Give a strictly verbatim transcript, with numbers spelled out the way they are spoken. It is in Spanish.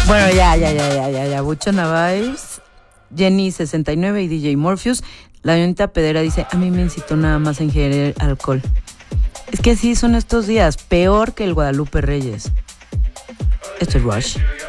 Bueno, ya, ya, ya, ya, ya, ya. Buchona Vibes, Jenny sesenta y nueve y D J Morpheus. La Leonita Pedera dice, a mí me incitó nada más a ingerir alcohol. Es que así son estos días, peor que el Guadalupe Reyes. Esto es Rush.